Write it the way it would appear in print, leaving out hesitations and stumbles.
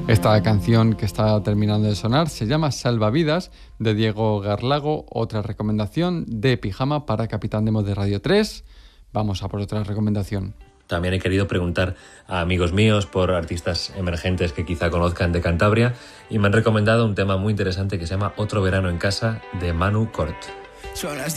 Esta canción que está terminando de sonar se llama Salvavidas, de Diego Garlago. Otra recomendación de Pijama para Capitán Demo de Radio 3. Vamos a por otra recomendación. También he querido preguntar a amigos míos por artistas emergentes que quizá conozcan de Cantabria y me han recomendado un tema muy interesante que se llama Otro verano en casa, de Manu Cort.